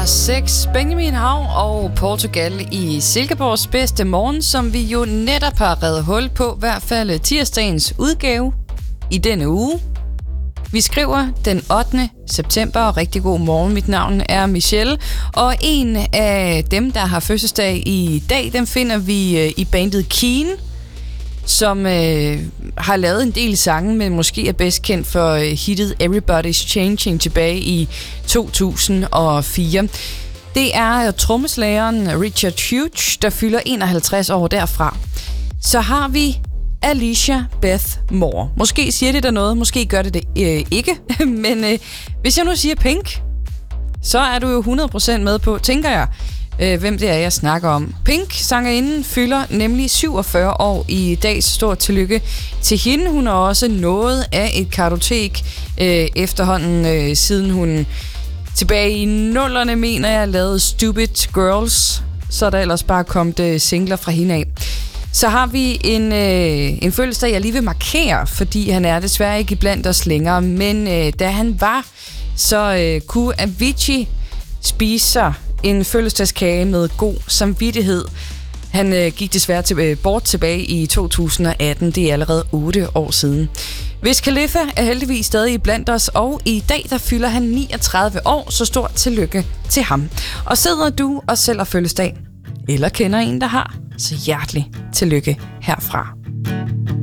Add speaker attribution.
Speaker 1: 6, Benjamin Hav og Portugal i Silkeborgs bedste morgen, som vi jo netop har reddet hul på, i hvert fald tirsdagens udgave i denne uge. Vi skriver den 8. september, og rigtig god morgen. Mit navn er Michelle, og en af dem, der har fødselsdag i dag, dem finder vi i bandet Keane, som har lavet en del sange, men måske er bedst kendt for hittet Everybody's Changing tilbage i 2004. Det er trommeslageren Richard Hughes, der fylder 51 år derfra. Så har vi Alicia Beth Moore. Måske siger det der noget, måske gør det ikke, men hvis jeg nu siger Pink, så er du jo 100% med på, tænker jeg, hvem det er, jeg snakker om. Pink, sangerinden, fylder nemlig 47 år i dag. Stort tillykke til hende. Hun har også nået af et kartotek efterhånden, siden hun tilbage i 00'erne, mener jeg, lavede Stupid Girls. Så er der ellers bare kommet singler fra hende af. Så har vi en fødselsdag, jeg lige vil markere, fordi han er desværre ikke iblandt os længere. Men da han var, så kunne Avicii spise sig en fødselsdagskage med god samvittighed. Han gik desværre bort tilbage i 2018. Det er allerede 8 år siden. Wiz Khalifa er heldigvis stadig blandt os, og i dag der fylder han 39 år, så stort tillykke til ham. Og sidder du og selv har fødselsdag, eller kender en, der har, så hjertelig tillykke herfra.